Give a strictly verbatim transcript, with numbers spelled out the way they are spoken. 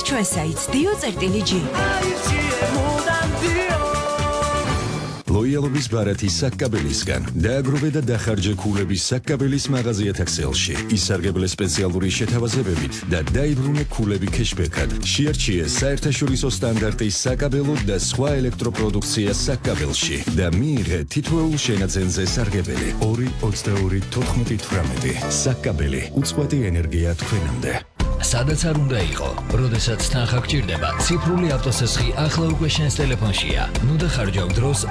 ჩვენ საიტს dio წერტილი G. ლოიალობის ბარათის საკკაბელისგან დააგროვე და დახარჯე ქულების საკკაბელის მაღაზიათა ქსელში. ისარგებლე სპეციალური შეთავაზებებით და დაიბრუნე ქულები ქეშბექად. შეარჩიე საერთაშორისო სტანდარტის საკაბელო და სხვა ელექტროპროდუქცია საკკაბელში და მიიღე თითოეულ შენაძენზე სარგებელი. ორი ოცდაორი თოთხმეტი თვრამეტი. საკკაბელი უწყვეტი ენერგია თქვენამდე. სადაც არ უნდა იყო, როდესაც თანხა გჭირდება, ციფრული ავტოსესხი ახლა უკვე შენს ტელეფონშია. ნუ დახარჯავ დროს